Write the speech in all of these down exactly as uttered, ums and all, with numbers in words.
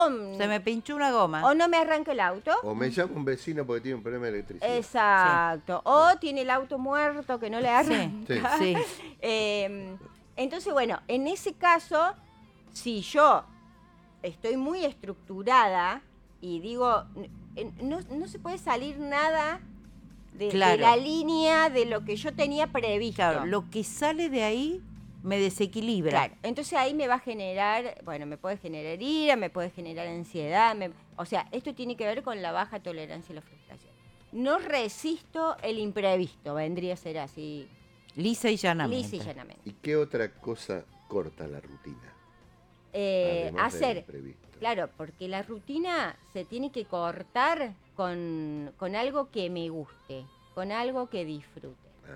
Se me pinchó una goma. O no me arranca el auto. O me llama un vecino porque tiene un problema de electricidad. Exacto. Sí. O tiene el auto muerto que no le arranca. Sí. sí. eh, entonces, bueno, en ese caso, si yo estoy muy estructurada y digo, no, no se puede salir nada de, claro. de la línea de lo que yo tenía previsto. Claro, lo que sale de ahí me desequilibra. Claro, entonces ahí me va a generar, bueno, me puede generar ira, me puede generar ansiedad, me, o sea, esto tiene que ver con la baja tolerancia a la frustración. No resisto el imprevisto, vendría a ser así. Lisa y llanamente. Lisa y llanamente. ¿Y qué otra cosa corta la rutina? Eh, hacer, claro, porque la rutina se tiene que cortar con, con algo que me guste, con algo que disfrute.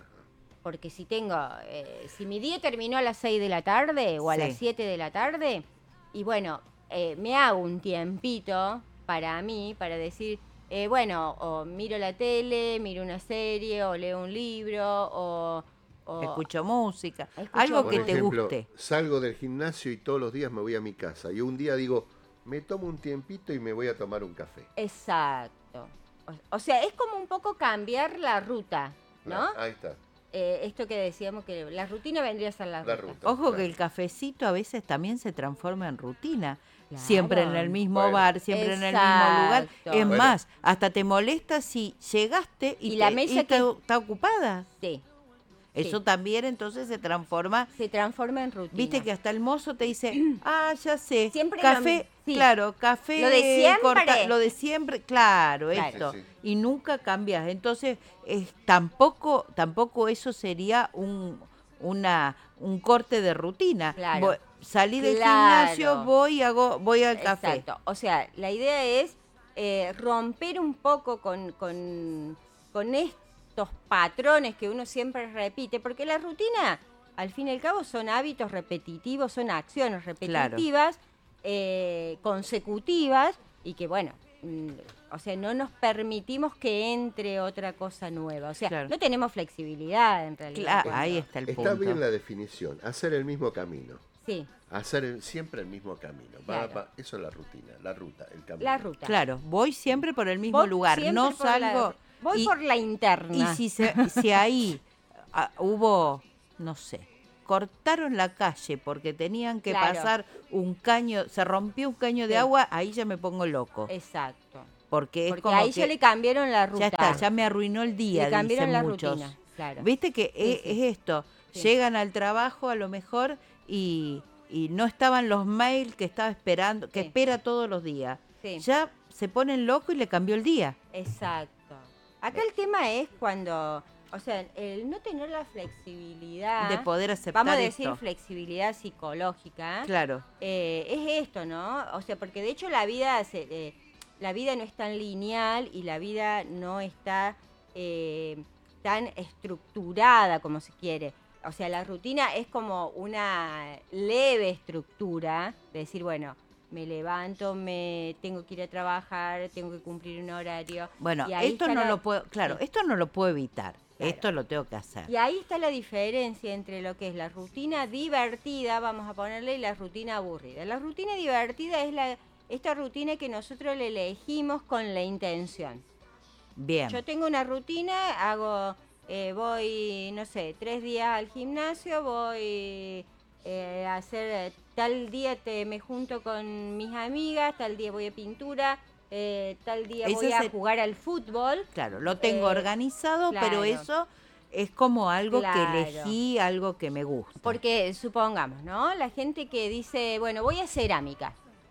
Porque si tengo, eh, si mi día terminó a las seis de la tarde o a sí. las siete de la tarde, y bueno, eh, me hago un tiempito para mí, para decir, eh, bueno, o miro la tele, miro una serie, o leo un libro, o... o escucho música, escucho algo que Por te ejemplo, guste. Salgo del gimnasio y todos los días me voy a mi casa. Y un día digo, me tomo un tiempito y me voy a tomar un café. Exacto. O, o sea, es como un poco cambiar la ruta, ¿no? La, ahí está. Eh, esto que decíamos que la rutina vendría a ser la, la ruta. ruta. Ojo claro. que el cafecito a veces también se transforma en rutina. Claro. Siempre en el mismo bueno. bar, siempre Exacto. en el mismo lugar. Es bueno. más, hasta te molesta si llegaste y, y te, la mesa y que... está ocupada. Sí. Eso sí. también entonces se transforma. Se transforma en rutina. Viste que hasta el mozo te dice, ah, ya sé. Siempre café, lo, sí. claro, café. Lo de siempre. Corta, lo de siempre, claro, claro. esto. Sí, sí. Y nunca cambias. Entonces, es, tampoco, tampoco eso sería un, una, un corte de rutina. Claro. Voy, salí del claro. gimnasio, voy, hago, voy al café. Exacto. O sea, la idea es eh, romper un poco con, con, con esto. Estos patrones que uno siempre repite, porque la rutina, al fin y al cabo, son hábitos repetitivos, son acciones repetitivas, claro. eh, consecutivas, y que bueno, mm, o sea, no nos permitimos que entre otra cosa nueva. O sea, claro. no tenemos flexibilidad en realidad. Claro, ahí está el está punto. Está bien la definición, hacer el mismo camino. Sí. Hacer el, siempre el mismo camino. Va, Claro. va, eso es la rutina, la ruta, el camino. La ruta. Claro, voy siempre por el mismo Voy lugar, no salgo... La, voy y, por la interna. Y si, se, si ahí uh, hubo, no sé, cortaron la calle porque tenían que claro. pasar un caño, se rompió un caño de sí. agua, ahí ya me pongo loco. Exacto. Porque, porque es como ahí que ya le cambiaron la ruta. Ya está, ya me arruinó el día, le cambiaron dicen la muchos. Rutina, claro. Viste que sí, es, sí. es esto, sí. llegan al trabajo a lo mejor y, y no estaban los mails que estaba esperando, que sí. espera todos los días. Sí. Ya se ponen locos y le cambió el día. Exacto. Acá el tema es cuando, o sea, el no tener la flexibilidad... De poder aceptar Vamos a decir esto. Flexibilidad psicológica. Claro. Eh, es esto, ¿no? O sea, porque de hecho la vida, se, eh, la vida no es tan lineal y la vida no está eh, tan estructurada como se quiere. O sea, la rutina es como una leve estructura de decir, bueno... me levanto, me tengo que ir a trabajar, tengo que cumplir un horario. Bueno, y ahí esto no la... lo puedo, claro, sí. esto no lo puedo evitar, claro. esto lo tengo que hacer. Y ahí está la diferencia entre lo que es la rutina divertida, vamos a ponerle, y la rutina aburrida. La rutina divertida es la esta rutina que nosotros le elegimos con la intención. Bien. Yo tengo una rutina, hago, eh, voy, no sé, tres días al gimnasio, voy... Eh, hacer tal día te me junto con mis amigas, tal día voy a pintura, eh, tal día eso voy a el... jugar al fútbol. Claro, lo tengo eh, organizado, claro. pero eso es como algo claro. que elegí, algo que me gusta. Porque supongamos, ¿no? La gente que dice, bueno, voy a cerámica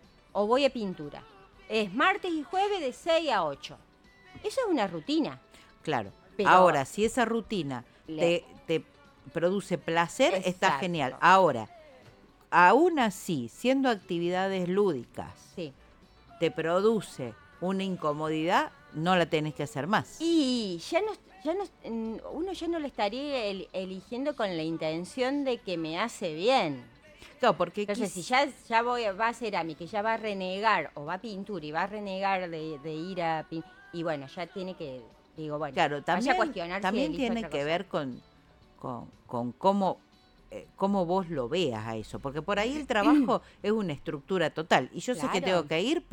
o voy a pintura. Es martes y jueves de seis a ocho. Eso es una rutina. Claro. Pero ahora, si esa rutina le... te, te produce placer, exacto. está genial. Ahora, aún así, siendo actividades lúdicas, sí. te produce una incomodidad, no la tenés que hacer más. Y ya no, ya no, uno ya no le estaría el, eligiendo con la intención de que me hace bien. Claro, porque entonces, quis... si ya, ya voy, va a cerámica, que ya va a renegar, o va a pintura y va a renegar de, de ir a pintar, y bueno, ya tiene que, digo, bueno, claro, también, vaya a cuestionarse. También tiene que cosa. ver con... Con, con cómo, eh, cómo vos lo veas a eso, porque por ahí el trabajo es una estructura total y yo claro. sé que tengo que ir